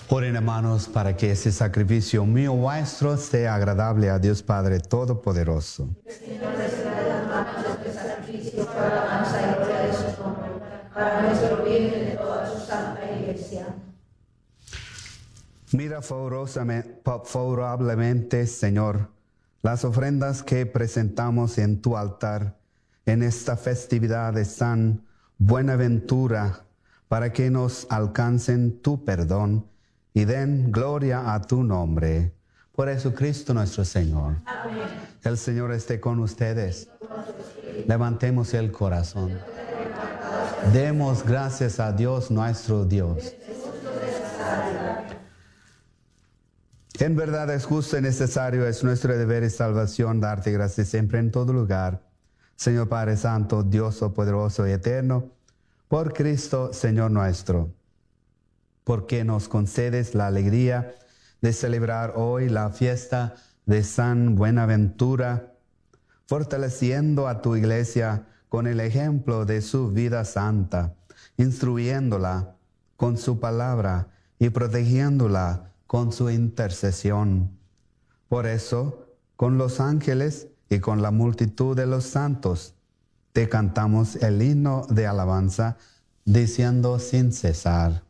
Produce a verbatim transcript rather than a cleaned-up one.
Oren, hermanos, para que ese sacrificio mío vuestro sea agradable a Dios Padre Todopoderoso. Señor, reciba de las manos este sacrificio para la alabanza y gloria de su nombre, para nuestro bien y de toda su santa iglesia. Mira favorosamente, favorablemente, Señor, las ofrendas que presentamos en tu altar en esta festividad de San Buenaventura, para que nos alcancen tu perdón y den gloria a tu nombre. Por Jesucristo nuestro Señor. Amén. El Señor esté con ustedes. Levantemos el corazón. Demos gracias a Dios nuestro Dios. En verdad es justo y necesario, es nuestro deber y salvación darte gracias siempre en todo lugar. Señor Padre Santo, Dios poderoso y eterno, por Cristo, Señor nuestro, porque nos concedes la alegría de celebrar hoy la fiesta de San Buenaventura, fortaleciendo a tu iglesia con el ejemplo de su vida santa, instruyéndola con su palabra y protegiéndola con su intercesión. Por eso, con los ángeles y con la multitud de los santos, te cantamos el himno de alabanza, diciendo sin cesar: